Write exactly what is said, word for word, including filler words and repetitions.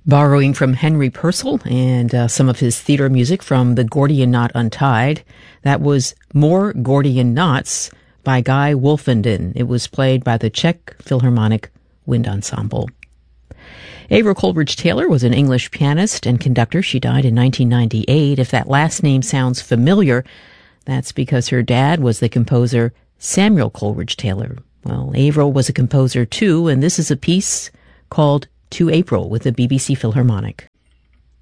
Borrowing from Henry Purcell and uh, some of his theater music from The Gordian Knot Untied, that was More Gordian Knots by Guy Wolfenden. It was played by the Czech Philharmonic Wind Ensemble. Avril Coleridge-Taylor was an English pianist and conductor. She died in nineteen ninety-eight. If that last name sounds familiar, that's because her dad was the composer Samuel Coleridge-Taylor. Well, Avril was a composer too, and this is a piece called To April with the B B C Philharmonic.